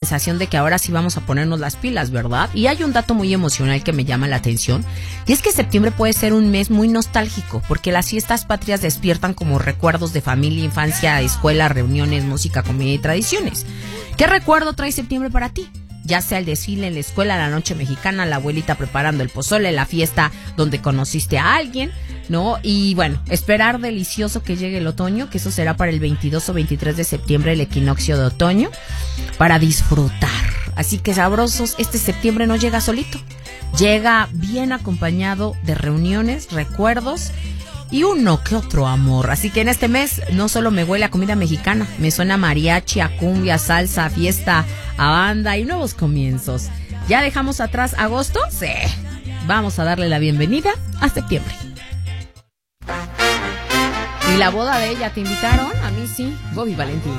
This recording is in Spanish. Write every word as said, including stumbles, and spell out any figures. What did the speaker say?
sensación de que ahora sí vamos a ponernos las pilas, ¿verdad? Y hay un dato muy emocional que me llama la atención, y es que septiembre puede ser un mes muy nostálgico, porque las fiestas patrias despiertan como recuerdos de familia, infancia, escuela, reuniones, música, comida y tradiciones. ¿Qué recuerdo trae septiembre para ti? Ya sea el desfile en la escuela, la noche mexicana, la abuelita preparando el pozole, la fiesta donde conociste a alguien, ¿no? Y bueno, esperar delicioso que llegue el otoño, que eso será para el veintidós o veintitrés de septiembre, el equinoccio de otoño, para disfrutar. Así que sabrosos, este septiembre no llega solito, llega bien acompañado de reuniones, recuerdos y uno que otro amor. Así que en este mes no solo me huele a comida mexicana, me suena a mariachi, a cumbia, salsa, a fiesta, a banda y nuevos comienzos. ¿Ya dejamos atrás agosto? Sí. Vamos a darle la bienvenida a septiembre. ¿Y la boda de ella te invitaron? A mí sí, Bobby Valentín.